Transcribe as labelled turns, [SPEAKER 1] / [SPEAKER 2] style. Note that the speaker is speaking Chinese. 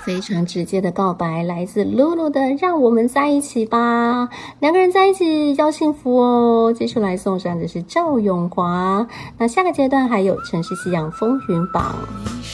[SPEAKER 1] 非常直接的告白，来自露露的《让我们在一起吧》，两个人在一起要幸福哦。接下来送上的是赵咏华，那下个阶段还有城市夕阳风云榜。